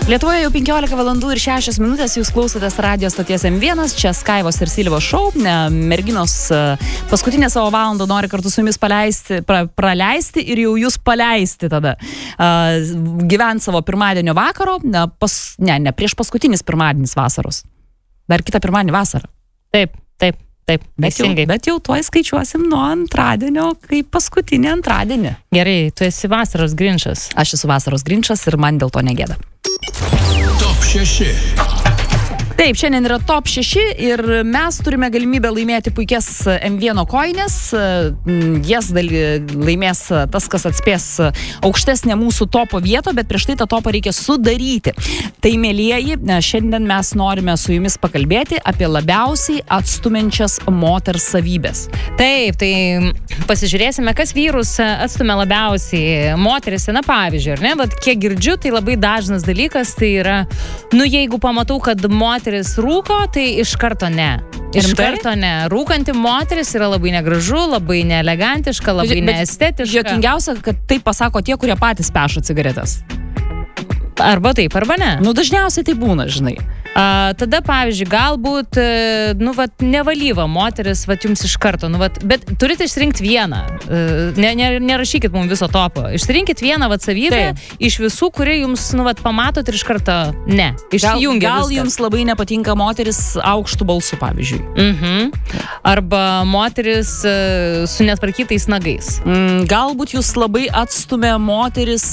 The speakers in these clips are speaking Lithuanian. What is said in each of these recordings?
Lietuvoje jau 15 valandų ir 6 minutės, jūs klausotės radio stoties M1, čia Skaivos ir Silvos šou. Merginos paskutinę savo valandą nori kartu su jumis praleisti ir jau jūs paleisti tada. Gyvent savo pirmadienio vakaro, ne prieš paskutinis pirmadienis vasaros. Dar kitą pirmadienį vasarą. Taip. Bet jau tuoj skaičiuosim nuo antradienio, kaip paskutinį antradienį. Gerai, tu esi vasaros grinčas. Aš esu vasaros grinčas ir man dėl to negėda. Top 6. Taip, šiandien yra top 6 ir mes turime galimybę laimėti puikias M1 koines. Jas laimės tas, kas atspės aukštesnę mūsų topo vietą, bet prieš tai tą topą reikia sudaryti. Tai, mielieji, šiandien mes norime su jumis pakalbėti apie labiausiai atstumiančias moters savybės. Taip, tai pasižiūrėsime, kas vyrus atstumia labiausiai. Moteris, na pavyzdžiui, ar ne? Vat kiek girdžiu, tai labai dažnas dalykas, tai yra, jeigu pamatau, kad moteris rūko, tai iš karto ne. Iš karto ne. Rūkanti moteris yra labai negražu, labai neelegantiška, labai neestetiška. Juokingiausia, kad tai pasako tie, kurie patys peša cigaretės. Arba taip, arba ne. Dažniausiai tai būna, žinai. Tada, pavyzdžiui, galbūt, nevalyva moteris, jums iš karto, bet turite išsirinkti vieną. Nerašykit mums viso topo. Išsirinkit vieną savybę iš visų, kurie jums, pamatot ir iš karto ne. Išjungia gal jums labai nepatinka moteris aukštų balsų, pavyzdžiui. Arba moteris su netvarkytais nagais. Galbūt jūs labai atstumia moteris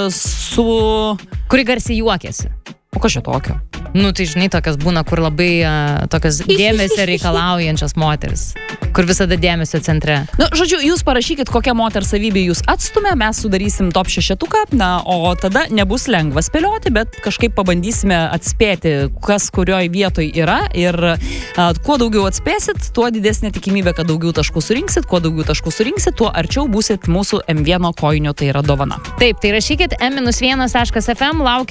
kuri garsiai juokiasi. O kas čia tokio? Tai žinai, tokias būna, kur labai tokias dėmesio reikalaujančias moteris, kur visada dėmesio centre. Žodžiu, jūs parašykit, kokią moters savybę jūs atstumia, mes sudarysim top 6-tuką, o tada nebus lengva spėlioti, bet kažkaip pabandysime atspėti, kas kurioj vietoj yra ir kuo daugiau atspėsit, tuo didesnė tikimybė, kad daugiau taškų surinksit, kuo daugiau taškų surinksit, tuo arčiau būsit mūsų M1 koinio, tai yra dovana. Taip, tai rašykit m-1.fm, laukia